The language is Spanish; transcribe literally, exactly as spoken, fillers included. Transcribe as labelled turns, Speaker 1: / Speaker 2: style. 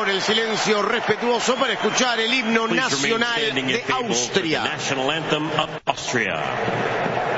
Speaker 1: el silencio respetuoso para escuchar el himno nacional de Austria.